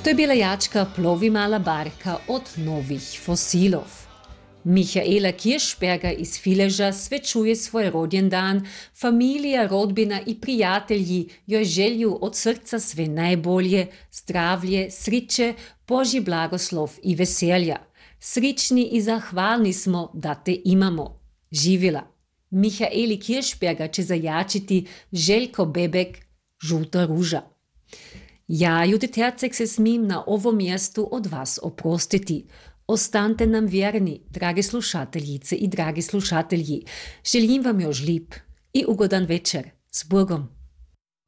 To je bila jačka Plovi mala barka od novih fosilov. Michaela Kiršberga iz Fileža svečuje svoj rođendan, familija, rodbina i prijatelji joj želju od srca sve najbolje, zdravlje, sriće, Božji blagoslov i veselja. Srični i zahvalni smo da te imamo. Živjela. Michaeli Kiršberga će zajačiti Željko Bebek, Žuta ruža. Ja, Judith Herceg, se smim na ovom mjestu od vas oprostiti. Ostanite nam vjerni, drage slušateljice i dragi slušatelji. Želim vam još lip i ugodan večer. S Bogom.